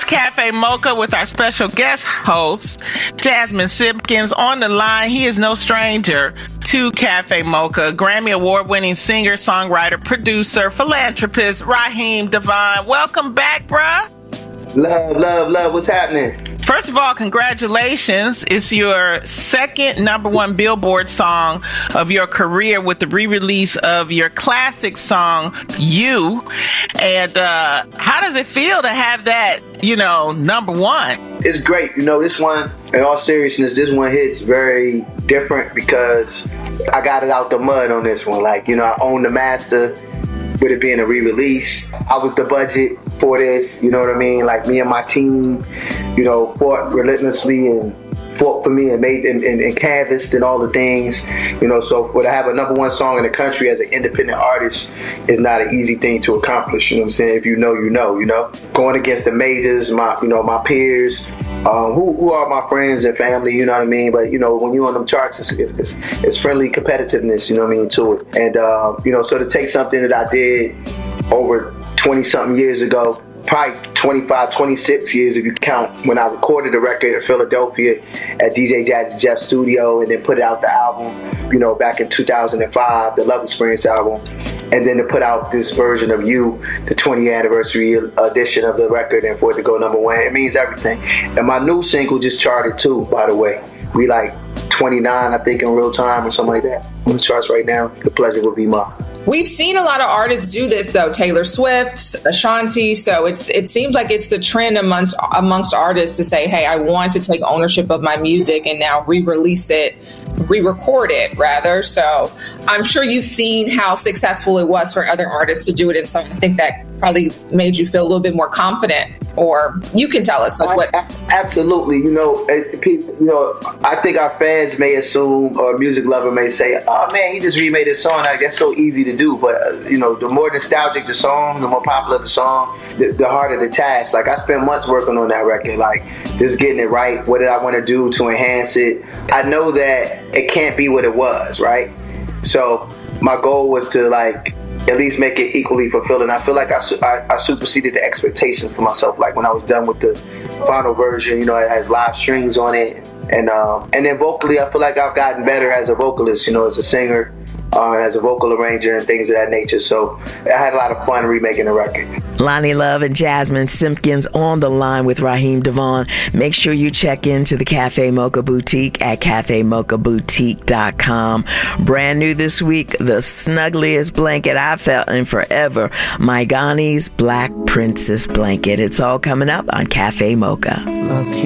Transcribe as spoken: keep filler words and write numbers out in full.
Cafe Mocha with our special guest host, Jasmine Simpkins, on the line. He is no stranger to Cafe Mocha. Grammy Award-winning singer, songwriter, producer, philanthropist, Raheem DeVaughn. Welcome back, bruh. Love, love, love. What's happening? First of all, congratulations. It's your second number one Billboard song of your career with the re-release of your classic song, You. And uh, how does it feel to have that, you know, number one? It's great. You know, this one, in all seriousness, this one hits very different because I got it out the mud on this one. Like, you know, I own the master. With it being a re-release, I was the budget for this, you know what I mean? Like, me and my team, you know, fought relentlessly and fought for me and made and, and, and canvassed and all the things, you know. So for to have a number one song in the country as an independent artist is not an easy thing to accomplish, you know what I'm saying? If you know, you know, you know. Going against the majors, my, you know, my peers, um, who, who are my friends and family, you know what I mean? But, you know, when you're on them charts, it's, it's, it's friendly competitiveness, you know what I mean, to it. And, uh, you know, so to take something that I did over twenty-something years ago, probably twenty-five, twenty-six years if you count when I recorded the record in Philadelphia at D J Jazzy Jeff's studio and then put out the album, you know, back in two thousand five, the Love Experience album, and then to put out this version of You, the twentieth anniversary edition of the record, and for it to go number one, it means everything. And my new single just charted too, by the way. We like twenty-nine, I think, in real time or something like that. On the charts right now. The pleasure would be mine. We've seen a lot of artists do this, though. Taylor Swift, Ashanti. So it it seems like it's the trend amongst amongst artists to say, hey, I want to take ownership of my music and now re-release it, re-record it, rather. So I'm sure you've seen how successful it was for other artists to do it. And so I think that probably made you feel a little bit more confident. Or you can tell us, like, what? Absolutely. You know, people, you know, I think our fans may assume, or a music lover may say, oh, man, he just remade his song. Like, that's so easy to do. But, uh, you know, the more nostalgic the song, the more popular the song, the, the harder the task. Like, I spent months working on that record, like, just getting it right. What did I want to do to enhance it? I know that it can't be what it was, right? So my goal was to, like, at least make it equally fulfilling. I feel like I, I, I superseded the expectations for myself. Like, when I was done with the final version, you know, it has live strings on it. And um, and then vocally, I feel like I've gotten better as a vocalist, you know, as a singer, uh, as a vocal arranger and things of that nature. So I had a lot of fun remaking the record. Lonnie Love and Jasmine Simpkins on the line with Raheem DeVaughn. Make sure you check into the Cafe Mocha Boutique at cafe mocha boutique dot com. Brand new this week, the snuggliest blanket I've felt in forever, Maigoni's Black Princess Blanket. It's all coming up on Cafe Mocha.